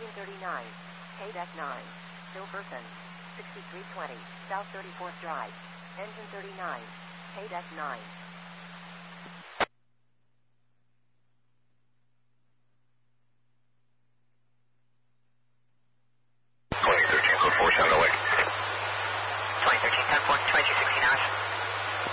39, K-Deck 9, Silverton, 6320, South 34th Drive, Engine 39, K-Deck 9.